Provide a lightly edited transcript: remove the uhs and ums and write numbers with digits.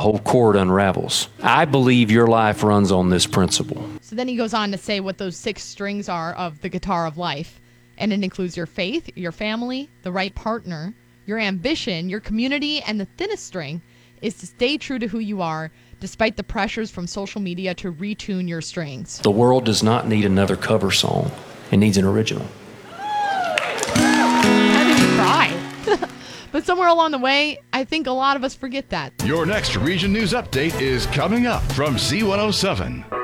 whole chord unravels. I believe your life runs on this principle. So then he goes on to say what those 6 strings are of the guitar of life. And it includes your faith, your family, the right partner, your ambition, your community, and the thinnest string is to stay true to who you are, despite the pressures from social media to retune your strings. The world does not need another cover song. It needs an original. I think you cry. But somewhere along the way, I think a lot of us forget that. Your next Region News Update is coming up from Z107.